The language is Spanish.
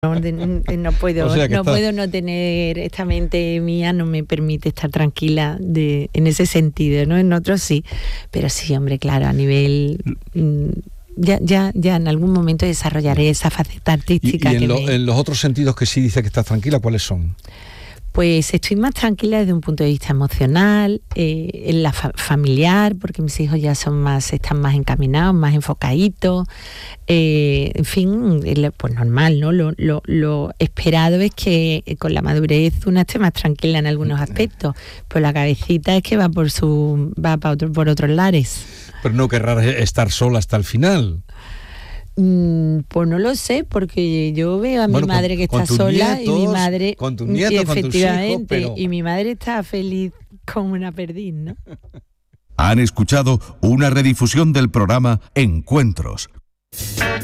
No puedo, O sea que puedo no tener, esta mente mía no me permite estar tranquila en ese sentido, ¿no? En otros sí, pero sí, hombre, claro, a nivel... Ya en algún momento desarrollaré esa faceta artística. En los otros sentidos que sí dice que estás tranquila, ¿cuáles son? Pues estoy más tranquila desde un punto de vista emocional, en la familiar, porque mis hijos ya están más encaminados, más enfocaditos, en fin, pues normal, ¿no? Lo esperado es que con la madurez una esté más tranquila en algunos aspectos, pero la cabecita es que va por otros lares. Pero no querrás estar sola hasta el final. Pues no lo sé, porque yo veo a mi madre que está sola, nietos, y mi madre, con tus nietos, efectivamente, con tus hijos, pero... y mi madre está feliz como una perdiz, ¿no? Han escuchado una redifusión del programa Encuentros.